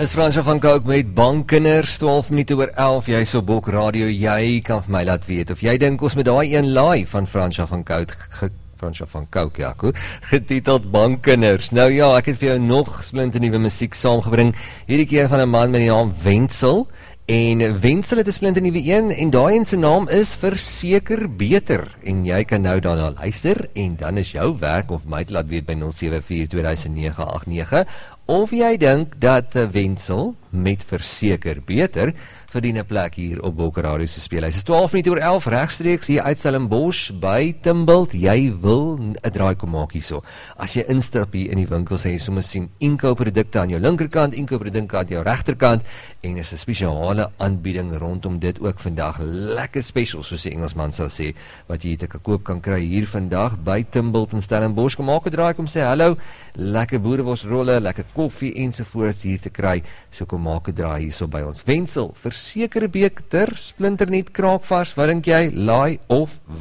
Dis Fransja van Couk met Bankkinders, 12 minute oor 11, jy is op Bok Radio, jy kan vir my laat weet, of jy dink ons met daai een laai van Fransja van Couk, ja, goed, getiteld Bankkinders. Nou ja, ek het vir jou nog splinternuwe musiek saamgebring, hierdie keer van 'n man met die naam Wenzel, en Wenzel het 'n splinternuwe een, en daai een se naam is Verseker Beter, en jy kan nou daarna luister, en dan is jou werk of my te laat weet by 074-2009-89, of jy dink dat Wenzel met Verseker Beter verdien 'n plek hier op Bok Radio se speel. Hy is 12 minute oor 11 regstreeks hier uit Stellenbosch by Timbult. Jy wil 'n draai kom maak hierso. As jy instap hier in die winkel, sê jy sommer sien inkoopprodukte aan jou linkerkant, inkoopprodukte aan jou regterkant, en is 'n spesiale aanbieding rondom dit ook vandag. Lekker special, soos die Engelsman sal sê, wat jy hier te koop kan kry hier vandag by Timbult in Stellenbosch. Kom maak 'n draai, kom sê hallo. Lekker boerewosrolle, lekker koffie ensovoorts hier te kry. So kom maak 'n draai hierso by ons. Wenzel, Verseker Beter, splinternuut kraakvars, wat dink jy, laai of